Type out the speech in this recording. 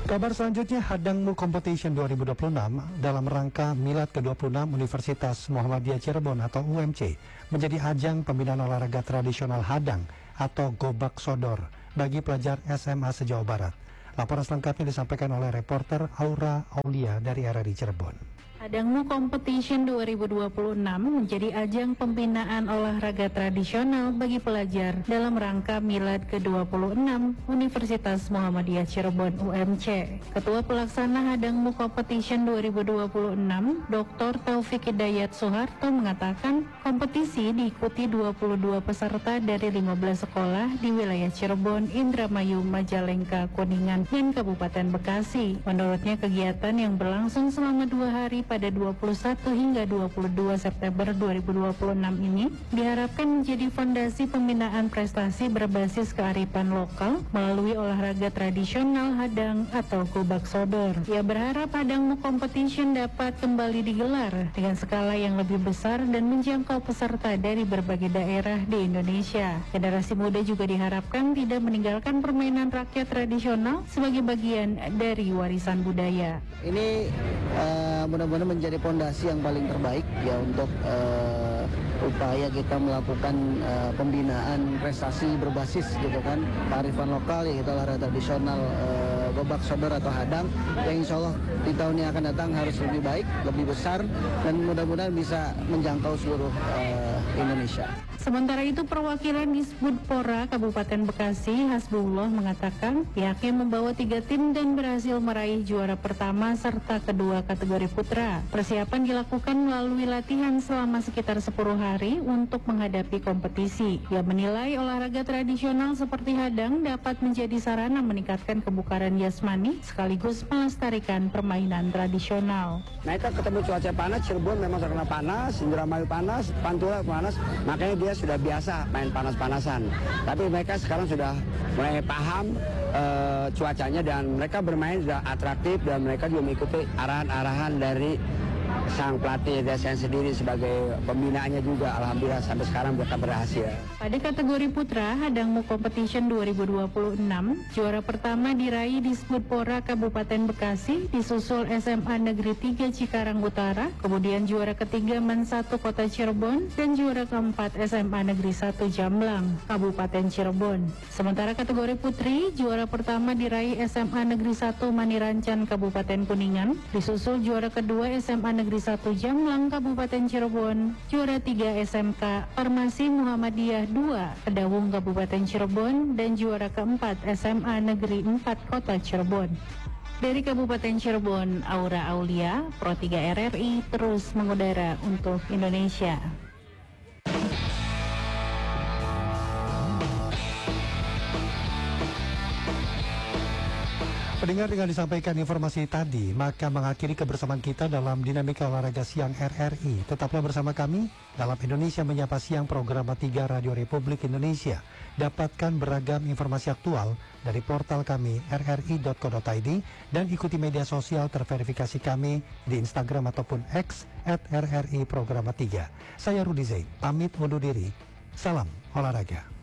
Kabar selanjutnya, Hadangmu Competition 2026 dalam rangka Milad ke-26 Universitas Muhammadiyah Cirebon atau UMC menjadi ajang pembinaan olahraga tradisional Hadang atau Gobak Sodor bagi pelajar SMA se-Jawa Barat. Laporan selengkapnya disampaikan oleh reporter Aura Aulia dari RRI Cirebon. Hadangmu Competition 2026 menjadi ajang pembinaan olahraga tradisional bagi pelajar dalam rangka Milad ke-26 Universitas Muhammadiyah Cirebon UMC. Ketua Pelaksana Hadangmu Competition 2026, Dr. Taufik Hidayat Soeharto mengatakan kompetisi diikuti 22 peserta dari 15 sekolah di wilayah Cirebon, Indramayu, Majalengka, Kuningan, dan Kabupaten Bekasi. Menurutnya kegiatan yang berlangsung selama 2 hari pada 21 hingga 22 September 2026 ini diharapkan menjadi fondasi pembinaan prestasi berbasis kearifan lokal melalui olahraga tradisional Hadang atau Gobak Sodor. Ia berharap Hadangmu Competition dapat kembali digelar dengan skala yang lebih besar dan menjangkau peserta dari berbagai daerah di Indonesia. Generasi muda juga diharapkan tidak meninggalkan permainan rakyat tradisional sebagai bagian dari warisan budaya. Ini mudah-mudahan menjadi fondasi yang paling terbaik ya untuk upaya kita melakukan pembinaan prestasi berbasis gitu kan kearifan lokal ya, kita olahraga tradisional Gobak Sodor atau Hadang yang insya Allah di tahun yang akan datang harus lebih baik, lebih besar dan mudah-mudahan bisa menjangkau seluruh Indonesia. Sementara itu, perwakilan Disbudpora Kabupaten Bekasi, Hasbullah, mengatakan pihaknya membawa 3 tim dan berhasil meraih juara pertama serta kedua kategori putra. Persiapan dilakukan melalui latihan selama sekitar 10 hari untuk menghadapi kompetisi. Ia menilai olahraga tradisional seperti Hadang dapat menjadi sarana meningkatkan kebugaran jasmani sekaligus melestarikan permainan tradisional. Mereka ketemu cuaca panas, Cirebon memang terkena panas, Indramayu panas, Pantura panas, makanya dia sudah biasa main panas-panasan. Tapi mereka sekarang sudah mulai paham cuacanya dan mereka bermain sudah atraktif dan mereka juga mengikuti arahan-arahan dari sang pelatih desain sendiri sebagai pembinaannya juga. Alhamdulillah sampai sekarang mereka berhasil. Pada kategori putra Hadangmu Competition 2026, juara pertama diraih Disbudpora Kabupaten Bekasi, disusul SMA Negeri 3 Cikarang Utara, kemudian juara ketiga Men 1 Kota Cirebon, dan juara keempat SMA Negeri 1 Jamblang, Kabupaten Cirebon. Sementara kategori putri, juara pertama diraih SMA Negeri 1 Manirancan Kabupaten Kuningan, disusul juara kedua SMA Negeri 1 Jamblang Kabupaten Cirebon, juara 3 SMK Farmasi Muhammadiyah 2 Kedawung Kabupaten Cirebon, dan juara keempat SMA Negeri 4 Kota Cirebon. Dari Kabupaten Cirebon, Aura Aulia, Pro 3 RRI terus mengudara untuk Indonesia. Pendengar, dengan disampaikan informasi tadi, maka mengakhiri kebersamaan kita dalam Dinamika Olahraga Siang RRI. Tetaplah bersama kami dalam Indonesia Menyapa Siang, program 3 Radio Republik Indonesia. Dapatkan beragam informasi aktual dari portal kami rri.co.id dan ikuti media sosial terverifikasi kami di Instagram ataupun X @RRI Program 3. Saya Rudi Zain, pamit undur diri. Salam olahraga.